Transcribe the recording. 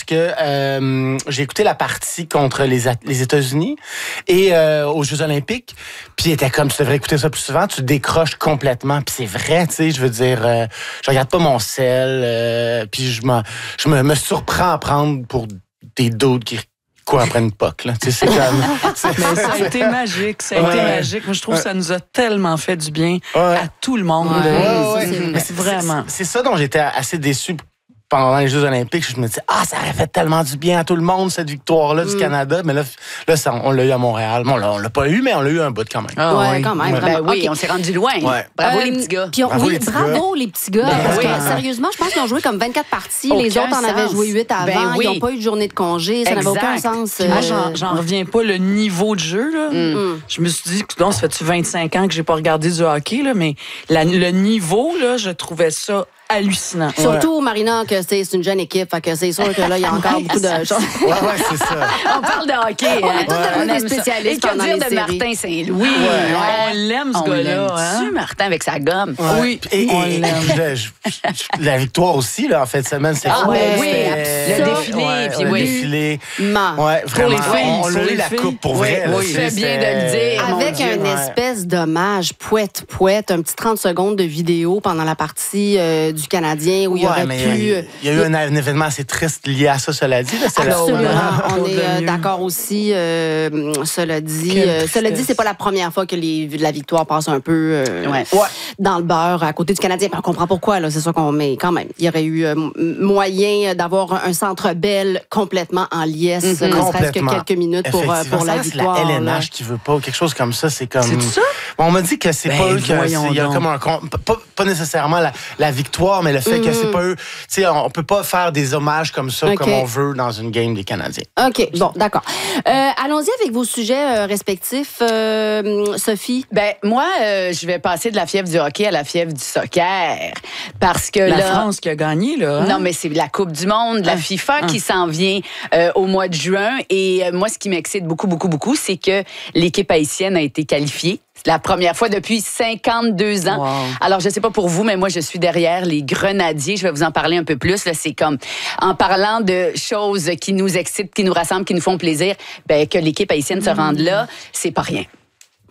que j'ai écouté la partie contre les États-Unis et aux Jeux olympiques. Puis il était comme, tu devrais écouter ça plus souvent, tu décroches complètement. Puis c'est vrai, tu sais, je veux dire, je regarde pas mon sel. Puis je me surprends à prendre pour des d'autres qui courent après une POC, là. Tu sais, c'est comme... Mais ça a été magique, ça a été magique. Moi, je trouve que ça nous a tellement fait du bien à tout le monde. Vraiment. C'est ça dont j'étais assez déçu pendant les Jeux olympiques. Je me disais, ça aurait fait tellement du bien à tout le monde, cette victoire-là du Canada. Mais là on l'a eu à Montréal. Bon, là, on l'a pas eu, mais on l'a eu un bout quand même. Quand même. Ouais. Ben oui, on s'est rendu loin. Ouais. Bravo les petits gars. Puis bravo les petits gars. Parce que, sérieusement, je pense qu'ils ont joué comme 24 parties. Les autres en avaient joué 8 avant. Ils n'ont pas eu de journée de congé. Ça n'avait aucun sens. Moi, j'en reviens pas. Le niveau de jeu, là. Je me suis dit, ça fait-tu 25 ans que j'ai pas regardé du hockey, là, mais le niveau, là, je trouvais ça hallucinant. Surtout, Marina, que c'est une jeune équipe, fait que c'est sûr que là, il y a encore beaucoup de choses. Ouais, c'est ça. On parle de hockey. On est des spécialistes. Et que dire de Martin Saint-Louis? On l'aime, ce gars-là. On Martin, avec sa gomme. Oui, on l'aime. La victoire aussi, là, en fin de semaine, c'est fou. Le défilé. Le défilé. Ouais, vraiment. On l'a eu la coupe pour vrai. Oui, c'est bien de le dire. Avec un espèce d'hommage poète, un petit 30 secondes de vidéo pendant la partie du Canadien où il y aurait pu... Il y a eu un événement assez triste lié à ça, cela dit. Là, absolument. On est d'accord aussi. Cela dit, c'est pas la première fois que la victoire passe un peu dans le beurre à côté du Canadien. On comprend pourquoi. Là, c'est sûr qu'on met quand même. Il y aurait eu moyen d'avoir un Centre Bell complètement en liesse, ne serait-ce que quelques minutes pour la victoire. C'est la LNH qui veut pas quelque chose comme ça. C'est comme... C'est ça? On m'a dit que c'est pas eux il y a comme pas nécessairement la victoire, mais le fait que c'est pas eux. Tu sais, on peut pas faire des hommages comme ça, comme on veut dans une game des Canadiens. OK, bon, d'accord. Allons-y avec vos sujets respectifs, Sophie. Ben moi, je vais passer de la fièvre du hockey à la fièvre du soccer. Parce que la France qui a gagné, là. Non, mais c'est la Coupe du Monde, la FIFA qui s'en vient au mois de juin. Et moi, ce qui m'excite beaucoup, c'est que l'équipe haïtienne a été qualifiée. C'est la première fois depuis 52 ans. Wow. Alors, je sais pas pour vous, mais moi, je suis derrière les Grenadiers. Je vais vous en parler un peu plus. Là, c'est comme, en parlant de choses qui nous excitent, qui nous rassemblent, qui nous font plaisir, ben, que l'équipe haïtienne se rende là, c'est pas rien.